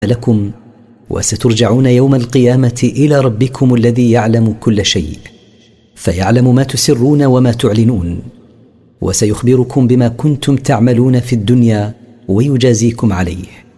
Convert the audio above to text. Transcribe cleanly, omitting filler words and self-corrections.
لكم، وسترجعون يوم القيامة إلى ربكم الذي يعلم كل شيء، فيعلم ما تسرون وما تعلنون، وسيخبركم بما كنتم تعملون في الدنيا ويجازيكم عليه.